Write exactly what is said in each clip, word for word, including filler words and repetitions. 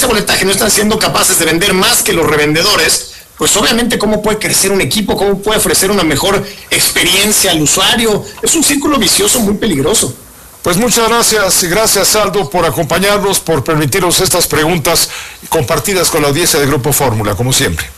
ese boletaje no están siendo capaces de vender más que los revendedores, pues obviamente cómo puede crecer un equipo, cómo puede ofrecer una mejor experiencia al usuario. Es un círculo vicioso muy peligroso. Pues muchas gracias, gracias Aldo por acompañarnos, por permitirnos estas preguntas compartidas con la audiencia de Grupo Fórmula, como siempre.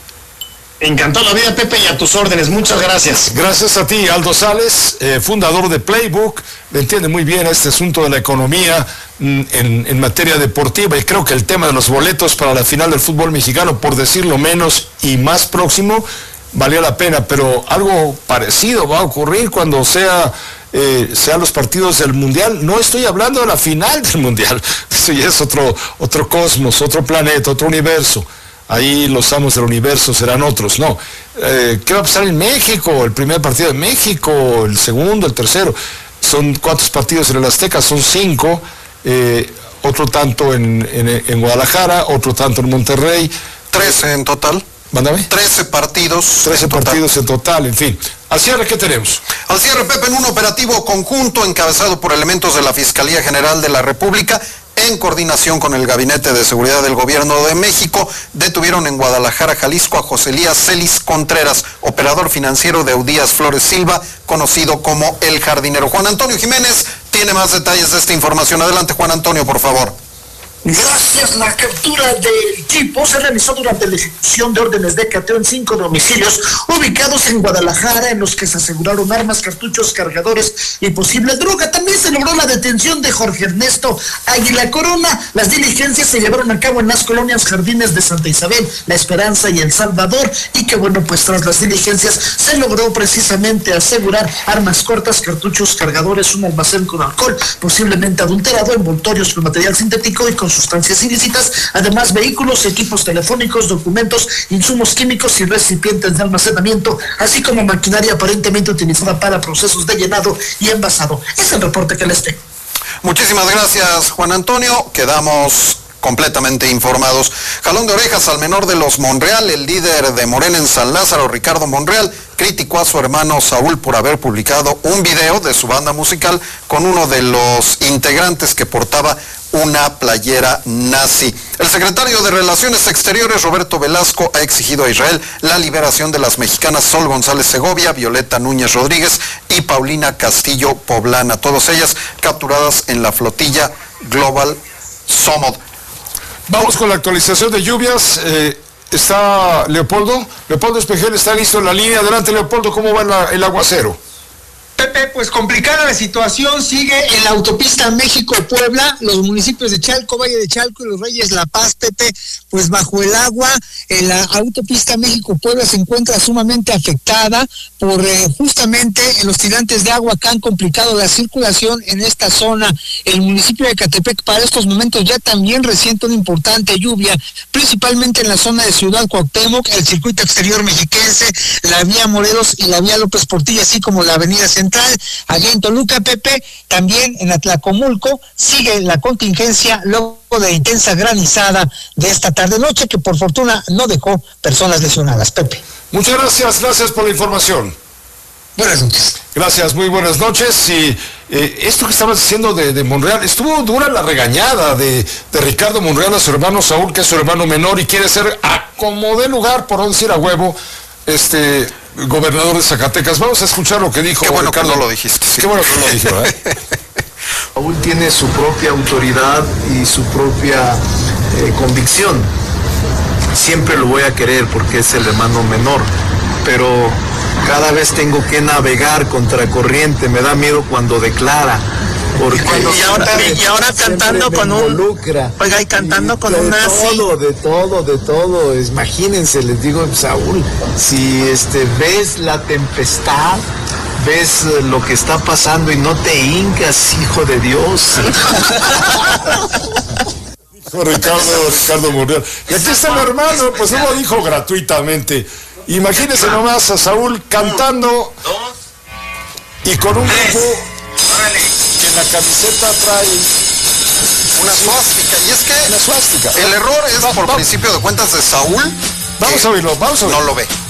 Encantó la vida, Pepe, y a tus órdenes. Muchas gracias. Gracias a ti, Aldo Sales, eh, fundador de Playbook. Le entiende muy bien este asunto de la economía mm, en, en materia deportiva, y creo que el tema de los boletos para la final del fútbol mexicano, por decirlo menos y más próximo, valió la pena, pero algo parecido va a ocurrir cuando sea... Eh, sean los partidos del Mundial. No estoy hablando de la final del Mundial, eso ya es otro, otro cosmos, otro planeta, otro universo. Ahí los amos del universo serán otros, no. Eh, ¿Qué va a pasar en México? El primer partido de México, el segundo, el tercero. Son ¿cuántos partidos en el Azteca? Son cinco, eh, otro tanto en, en, en Guadalajara, otro tanto en Monterrey. Trece en total. Mándame. Trece partidos. Trece partidos en total, en fin. Al cierre, ¿qué tenemos? Al cierre, Pepe, en un operativo conjunto encabezado por elementos de la Fiscalía General de la República, en coordinación con el Gabinete de Seguridad del Gobierno de México, detuvieron en Guadalajara, Jalisco, a José Elías Celis Contreras, operador financiero de Eudías Flores Silva, conocido como El Jardinero. Juan Antonio Jiménez tiene más detalles de esta información. Adelante, Juan Antonio, por favor. Gracias. La captura del tipo se realizó durante la ejecución de órdenes de cateo en cinco domicilios ubicados en Guadalajara, en los que se aseguraron armas, cartuchos, cargadores y posible droga. También se logró la detención de Jorge Ernesto Águila Corona. Las diligencias se llevaron a cabo en las colonias Jardines de Santa Isabel, La Esperanza y El Salvador, y que bueno, pues tras las diligencias se logró precisamente asegurar armas cortas, cartuchos, cargadores, un almacén con alcohol posiblemente adulterado, envoltorios con material sintético y con sustancias ilícitas, además vehículos, equipos telefónicos, documentos, insumos químicos y recipientes de almacenamiento, así como maquinaria aparentemente utilizada para procesos de llenado y envasado. Es el reporte que les tengo. Muchísimas gracias, Juan Antonio. Quedamos completamente informados. Jalón de orejas al menor de los Monreal. El líder de Morena en San Lázaro, Ricardo Monreal, criticó a su hermano Saúl por haber publicado un video de su banda musical con uno de los integrantes que portaba una playera nazi. El secretario de Relaciones Exteriores, Roberto Velasco, ha exigido a Israel la liberación de las mexicanas Sol González Segovia, Violeta Núñez Rodríguez y Paulina Castillo Poblana, todas ellas capturadas en la flotilla Global Somod. Vamos con la actualización de lluvias. Eh, está Leopoldo. Leopoldo Espejel está listo en la línea. Adelante, Leopoldo, ¿cómo va la, el aguacero? Pepe, pues complicada la situación, sigue en la autopista México-Puebla, los municipios de Chalco, Valle de Chalco y Los Reyes, La Paz, Pepe, pues bajo el agua. En la autopista México-Puebla se encuentra sumamente afectada por eh, justamente los tirantes de agua que han complicado la circulación en esta zona. El municipio de Ecatepec para estos momentos ya también resiente una importante lluvia, principalmente en la zona de Ciudad Cuauhtémoc, el circuito exterior mexiquense, la vía Morelos y la vía López Portillo, así como la avenida Central. Allá en Toluca, Pepe, también en Atlacomulco, sigue la contingencia luego de intensa granizada de esta tarde-noche, que por fortuna no dejó personas lesionadas, Pepe. Muchas gracias, gracias por la información. Buenas noches. Gracias, muy buenas noches. Y eh, esto que estabas diciendo de, de Monreal, estuvo dura la regañada de, de Ricardo Monreal a su hermano Saúl, que es su hermano menor y quiere ser a como de lugar, por no decir a huevo, este... gobernador de Zacatecas. Vamos a escuchar lo que dijo. Qué bueno Ricardo. que no lo dijiste. Sí. Qué bueno que no lo dijo, ¿eh? Saúl tiene su propia autoridad y su propia eh, convicción. Siempre lo voy a querer porque es el hermano menor, pero cada vez tengo que navegar contra corriente. Me da miedo cuando declara. Porque y ahora, y ahora cantando con un oiga y cantando con un nazi. De todo, de todo, de todo. Imagínense, les digo, Saúl, si este ves la tempestad, ves lo que está pasando y no te hincas, hijo de Dios. Dijo Ricardo, Ricardo Monreal. Y aquí está mi hermano, pues no lo dijo gratuitamente. Imagínense nomás a Saúl cantando y con un grupo que en la camiseta trae una suástica. Y es que una suástica. El error es, va, por va, principio de cuentas, de Saúl. Vamos a oírlo, vamos a oírlo. No lo ve.